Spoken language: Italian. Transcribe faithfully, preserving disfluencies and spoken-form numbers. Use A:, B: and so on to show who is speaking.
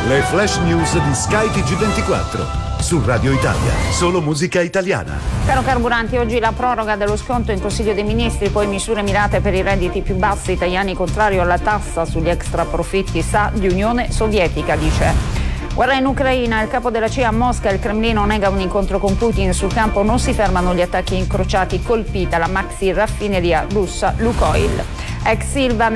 A: Le flash news di Sky T G ventiquattro. Su Radio Italia, solo musica italiana.
B: Caro carburanti, oggi la proroga dello sconto in Consiglio dei Ministri, poi misure mirate per i redditi più bassi, italiani contrario alla tassa sugli extra profitti, sa di Unione Sovietica, dice. Guerra in Ucraina, il capo della C I A a Mosca, il Cremlino nega un incontro con Putin, sul campo non si fermano gli attacchi incrociati, colpita la maxi raffineria russa Lukoil. Ex Silva